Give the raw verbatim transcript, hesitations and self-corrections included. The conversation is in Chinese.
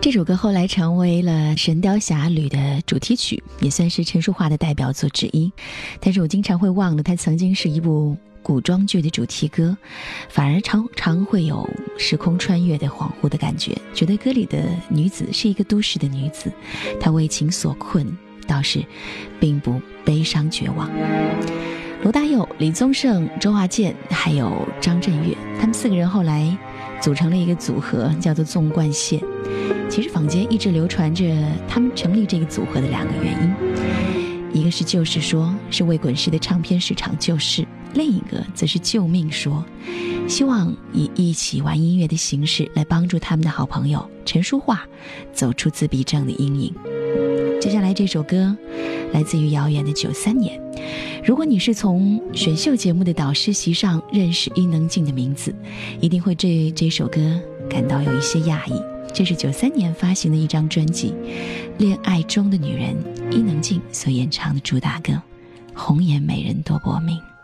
这首歌后来成为了《神雕侠侣》的主题曲，也算是陈淑桦的代表作之一。但是我经常会忘了，它曾经是一部古装剧的主题歌，反而常常会有时空穿越的恍惚的感觉，觉得歌里的女子是一个都市的女子，她为情所困，倒是并不悲伤绝望。罗大佑、李宗盛、周华健还有张震岳，他们四个人后来组成了一个组合，叫做纵贯线。其实坊间一直流传着他们成立这个组合的两个原因，一个是就是说是为滚石的唱片市场救市，另一个则是救命说，希望以一起玩音乐的形式来帮助他们的好朋友陈淑桦走出自闭症的阴影。接下来这首歌来自于遥远的九三年。如果你是从选秀节目的导师席上认识伊能静的名字，一定会对这首歌感到有一些讶异。这是九三年发行的一张专辑《恋爱中的女人》，伊能静所演唱的主打歌《红颜美人多薄命》。